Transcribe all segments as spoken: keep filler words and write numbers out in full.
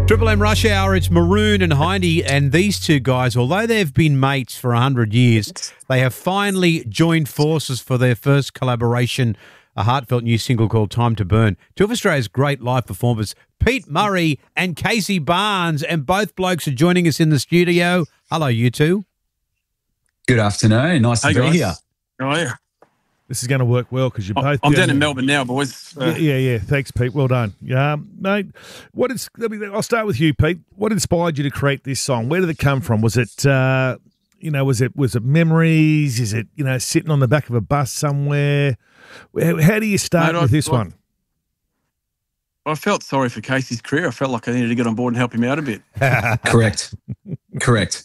Triple M Rush Hour, it's Maroon and Hindy, and these two guys, although they've been mates for one hundred years, they have finally joined forces for their first collaboration, a heartfelt new single called Time to Burn. Two of Australia's great live performers, Pete Murray and Casey Barnes, and both blokes are joining us in the studio. Hello, you two. Good afternoon. Nice hey to guys. be here. How are you? This is going to work well because you're both. I'm down in Melbourne now, boys. Uh, yeah, yeah, yeah. Thanks, Pete. Well done. Yeah, um, mate. What is? Let me, I'll start with you, Pete. What inspired you to create this song? Where did it come from? Was it, uh, you know, was it was it memories? Is it, you know, sitting on the back of a bus somewhere? How, how do you start Mate, with I, this I, one? I felt sorry for Casey's career. I felt like I needed to get on board and help him out a bit. Correct. Correct.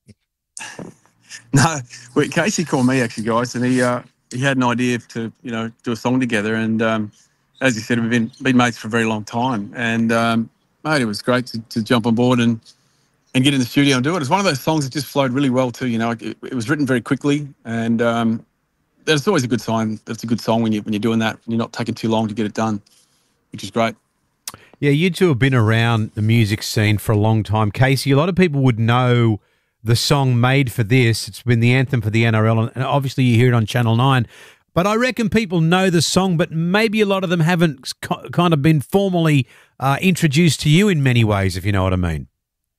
No, well, Casey called me actually, guys, and he uh, he had an idea to, you know, do a song together. And um, as you said, we've been been mates for a very long time. And um, mate, it was great to, to jump on board and and get in the studio and do it. It's one of those songs that just flowed really well too. You know, it, it was written very quickly, and um, that's always a good sign. That's a good song when you when you're doing that. When you're not taking too long to get it done, which is great. Yeah, you two have been around the music scene for a long time. Casey, a lot of people would know the song Made for This. It's been the anthem for the N R L, and obviously you hear it on Channel nine. But I reckon people know the song, but maybe a lot of them haven't kind of been formally uh, introduced to you in many ways, if you know what I mean.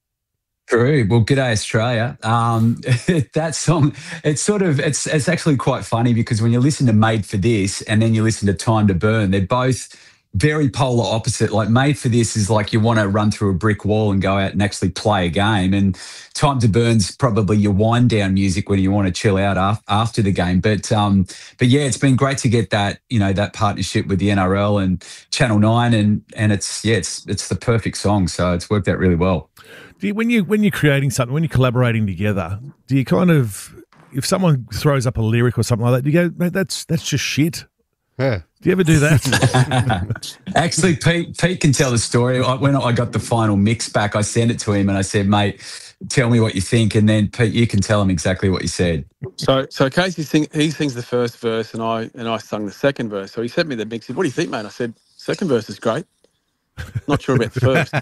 True. Well, g'day Australia. Um, that song, it's sort of, it's it's actually quite funny because when you listen to Made for This and then you listen to Time to Burn, they're both very polar opposite. Like Made for This is like you want to run through a brick wall and go out and actually play a game, and Time to Burn's probably your wind down music when you want to chill out af- after the game. But um, but yeah, it's been great to get that, you know, that partnership with the N R L and Channel nine, and and it's yeah, it's it's the perfect song. So it's worked out really well. Do you, when you when you're creating something, when you're collaborating together, do you kind of, if someone throws up a lyric or something like that, do you go, mate, that's that's just shit? Yeah. Do you ever do that? Actually, Pete Pete can tell the story. I, when I got the final mix back, I sent it to him and I said, mate, tell me what you think. And then, Pete, you can tell him exactly what you said. So so Casey sing, he sings the first verse and I and I sung the second verse. So he sent me the mix. He said, what do you think, mate? I said, second verse is great. Not sure about the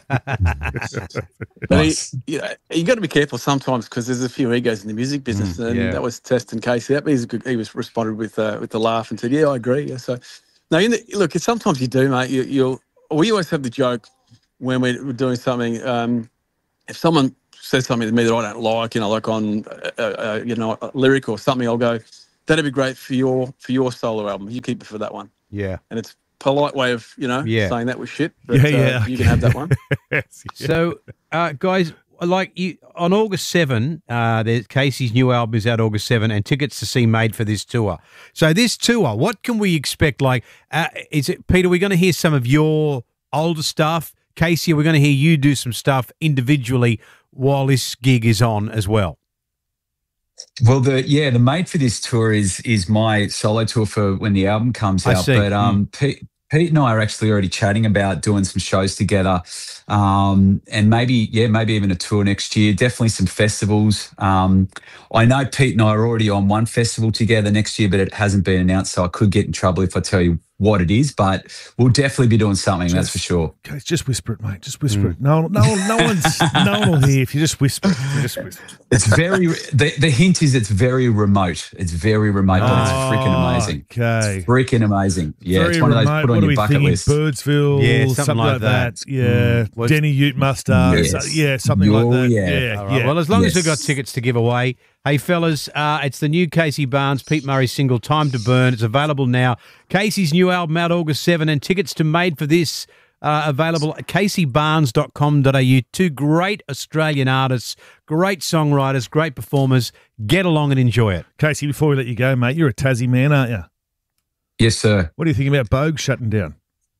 first. But Nice. he, you know, you got to be careful sometimes because there's a few egos in the music business, Mm, and yeah. that was testing Casey. That he's a good, he was responded with uh, with the laugh and said, "Yeah, I agree." Yeah, so no, in the, look, sometimes you do, mate. You, you'll we always have the joke when we're doing something. Um, if someone says something to me that I don't like, you know, like on uh, uh, you know a lyric or something, I'll go, "That'd be great for your for your solo album. You keep it for that one." Yeah. And it's polite way of, you know, Yeah. saying that was shit. But, Yeah, yeah. Uh, you can have that one. Yes, yeah. So, uh, guys, like you, on August seventh, uh, there's Casey's new album is out August seventh, and tickets to see Made for this tour. So this tour, what can we expect? Like, uh, is it, Peter, we're going to hear some of your older stuff. Casey, we're going to hear you do some stuff individually while this gig is on as well. Well, the yeah, the Made for This tour is is my solo tour for when the album comes I out. see. But um, Pete, Pete and I are actually already chatting about doing some shows together, um, and maybe yeah, maybe even a tour next year. Definitely some festivals. Um, I know Pete and I are already on one festival together next year, but it hasn't been announced, so I could get in trouble if I tell you what it is. But we'll definitely be doing something. That's for sure. Okay, just whisper it, mate. Just whisper it. No, no, no one's, no one will hear if you just whisper. You just whisper. It's very. the The hint is it's very remote. It's very remote, but it's freaking amazing. Okay. Freaking amazing. Yeah, Very it's one of those remote. put What on are we your bucket thinking? list. Birdsville, Yeah, something, something like like that. that. Yeah, Mm. Was- Denny Ute Mustard. Yes. So- yeah, something Oh, like that. yeah. Yeah, All right. yeah. Well, as long as we've got Yes. tickets to give away. Hey, fellas, uh, it's the new Casey Barnes, Pete Murray single, Time to Burn. It's available now. Casey's new album out August seventh, and tickets to Made for This uh, available at casey barnes dot com dot a u. Two great Australian artists, great songwriters, great performers. Get along and enjoy it. Casey, before we let you go, mate, you're a Tassie man, aren't you? Yes, sir. What do you think about Bogue shutting down?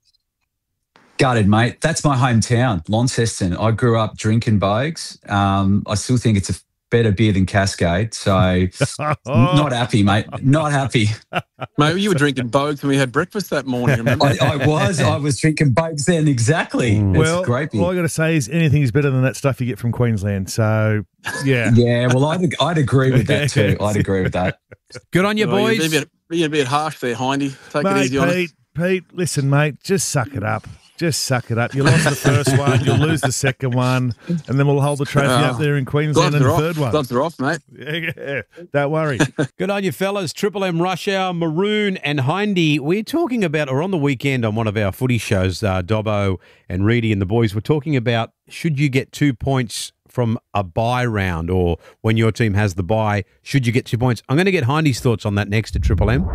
Gutted, mate. That's my hometown, Launceston. I grew up drinking Bogues. Um, I still think it's a better beer than Cascade. So not happy, mate. Not happy. Mate, you were drinking Bogues when we had breakfast that morning, remember? I, I was. I was drinking Bogues then. Exactly. It's Well, great beer. all I got to say is anything is better than that stuff you get from Queensland. So, yeah. Yeah, well, I'd, I'd agree with that too. I'd agree with that. Good on you, Oh, boys. You're being a bit, you're a bit harsh there, Hindy. Take it Mate, easy on Pete, it. Pete, listen, mate, just suck it up. Just suck it up. You lost the first one, you'll lose the second one, and then we'll hold the trophy Oh, up there in Queensland in the off. third one. Gloves are off, mate. Yeah, yeah, don't worry. Good on you, fellas. Triple M Rush Hour, Maroon and Hindy. We're talking about, or on the weekend on one of our footy shows, uh, Dobbo and Reedy and the boys were talking about should you get two points from a bye round, or when your team has the bye, should you get two points? I'm going to get Hindy's thoughts on that next at Triple M.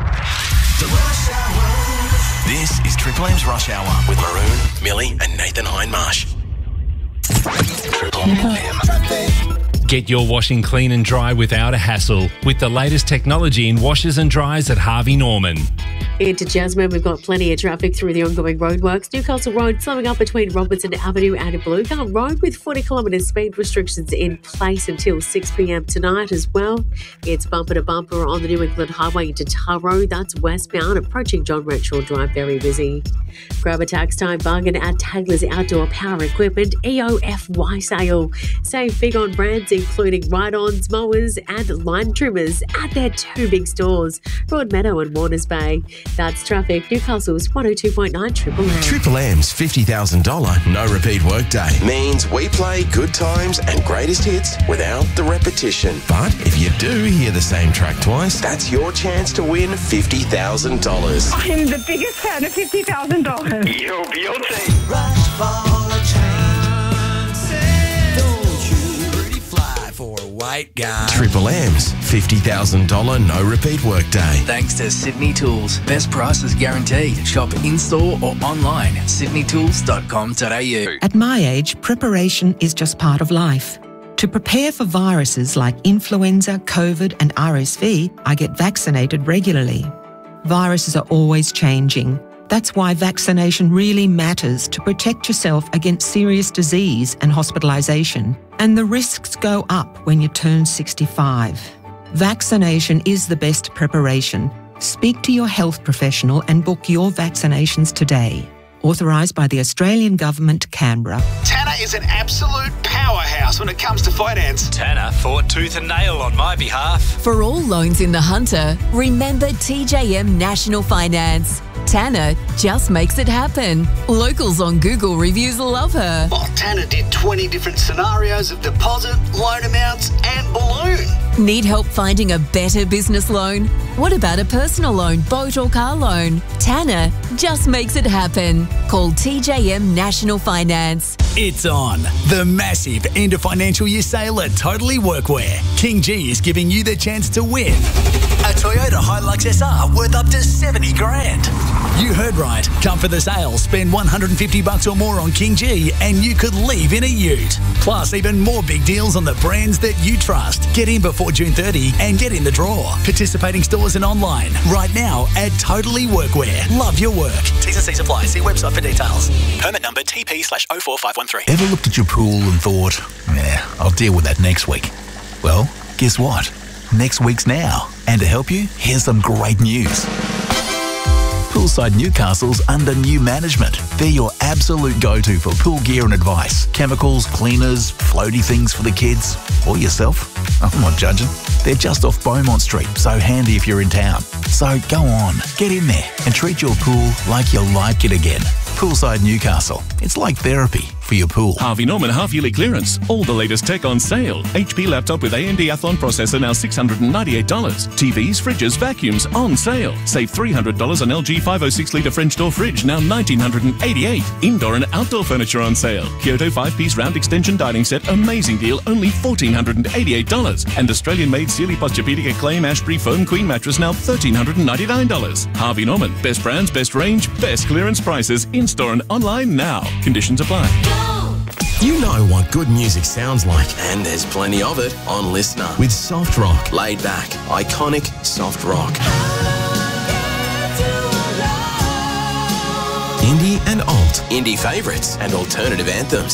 This is Triple M's Rush Hour with Maroon, Millie and Nathan Hindmarsh. Triple M. Get your washing clean and dry without a hassle with the latest technology in washers and dryers at Harvey Norman. Into Jasmine, we've got plenty of traffic through the ongoing roadworks. Newcastle Road slowing up between Robertson Avenue and Blue Gum Road with forty kilometre speed restrictions in place until six p.m. tonight as well. It's bumper to bumper on the New England Highway into Taro. That's westbound, approaching John Renshaw Drive, very busy. Grab a tax time bargain at Tagler's Outdoor Power Equipment E O F Y sale. Save big on brands including ride-ons, mowers and line trimmers at their two big stores, Broadmeadow and Warners Bay. That's traffic. Newcastle's one oh two point nine Triple M. Triple M's fifty thousand dollars no repeat workday means we play good times and greatest hits without the repetition. But if you do hear the same track twice, that's your chance to win fifty thousand dollars. I'm the biggest fan of fifty thousand dollars. Yo, Beyonce. Rush for a chance. Don't you pretty fly for a white guy. Triple M's fifty thousand dollars no repeat workday. Thanks to Sydney Tools. Best prices guaranteed. Shop in-store or online at sydney tools dot com dot a u. At my age, preparation is just part of life. To prepare for viruses like influenza, COVID and R S V, I get vaccinated regularly. Viruses are always changing. That's why vaccination really matters to protect yourself against serious disease and hospitalisation. And the risks go up when you turn sixty-five. Vaccination is the best preparation. Speak to your health professional and book your vaccinations today. Authorised by the Australian Government, Canberra. Tanner is an absolute powerhouse when it comes to finance. Tanner fought tooth and nail on my behalf. For all loans in the Hunter, remember T J M National Finance. Tanner just makes it happen. Locals on Google reviews love her. Oh, Tanner did twenty different scenarios of deposit, loan amounts and balloon. Need help finding a better business loan? What about a personal loan, boat or car loan? Tanner just makes it happen. Call T J M National Finance. It's on. The massive end of financial year sale at Totally Workwear. King G is giving you the chance to win a Toyota Hilux S R worth up to seventy grand. You heard right. Come for the sale, spend one hundred fifty bucks or more on King G and you could leave in a ute. Plus even more big deals on the brands that you trust. Get in before June thirtieth and get in the draw. Participating stores and online right now at Totally Workwear. Love your work. T's and C's apply. See website for details. Permit number T P slash oh four five one three. Ever looked at your pool and thought, yeah, I'll deal with that next week? Well, guess what? Next week's now. And to help you, here's some great news. Poolside Newcastle's under new management. They're your absolute go-to for pool gear and advice. Chemicals, cleaners, floaty things for the kids, or yourself. I'm not judging. They're just off Beaumont Street, so handy if you're in town. So go on, get in there and treat your pool like you like it again. Poolside Newcastle. It's like therapy for your pool. Harvey Norman half-yearly clearance. All the latest tech on sale. H P laptop with A M D Athlon processor now six hundred ninety-eight dollars. T Vs, fridges, vacuums on sale. Save three hundred dollars on L G five oh six litre French door fridge now one thousand nine hundred eighty-eight dollars. Indoor and outdoor furniture on sale. Kyoto five-piece round extension dining set. Amazing deal, only one thousand four hundred eighty-eight dollars. And Australian-made Sealy Posturepedic Acclaim Ashbury Foam Queen mattress now one thousand three hundred ninety-nine dollars. Harvey Norman. Best brands, best range, best clearance prices. In-store and online now. Conditions apply. You know what good music sounds like, and there's plenty of it on Listener. With soft rock, laid back, iconic soft rock. Indie and alt, indie favourites and alternative anthems.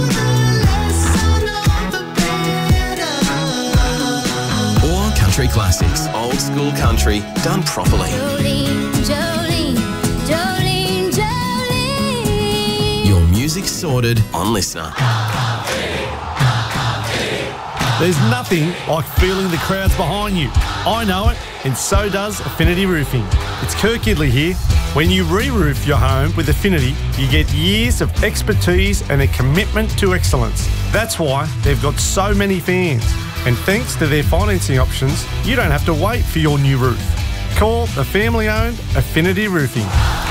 Or country classics, old school country done properly. Jolene, Jolene, Jolene, Jolene. Your music sorted on Listener. There's nothing like feeling the crowds behind you. I know it, and so does Affinity Roofing. It's Kirk Idley here. When you re-roof your home with Affinity, you get years of expertise and a commitment to excellence. That's why they've got so many fans. And thanks to their financing options, you don't have to wait for your new roof. Call the family-owned Affinity Roofing,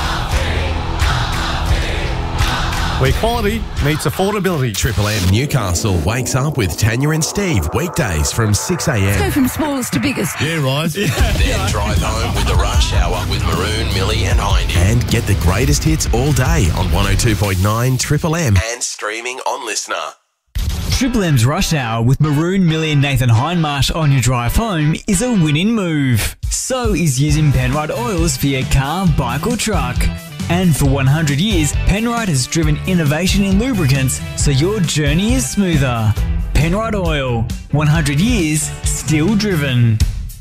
where quality meets affordability. Triple M Newcastle wakes up with Tanya and Steve weekdays from six a m. Go from smallest to biggest. Yeah, right. Then drive home with the Rush Hour with Maroon, Millie and Hindy. And get the greatest hits all day on one oh two point nine Triple M and streaming on Listener. Triple M's Rush Hour with Maroon, Millie and Nathan Hindmarsh on your drive home is a winning move. So is using Penrite oils for your car, bike or truck. And for one hundred years, Penrite has driven innovation in lubricants so your journey is smoother. Penrite Oil, one hundred years, still driven.